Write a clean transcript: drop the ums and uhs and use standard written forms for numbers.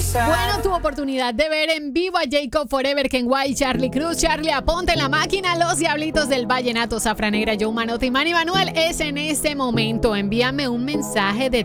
Bueno, tu oportunidad de ver en vivo a Jacob Forever, Ken White, Charlie Cruz, Charlie Aponte en la máquina, Los Diablitos del Vallenato, Zafra Negra, Joe Manotti y Manny Manuel es en este momento. Envíame un mensaje de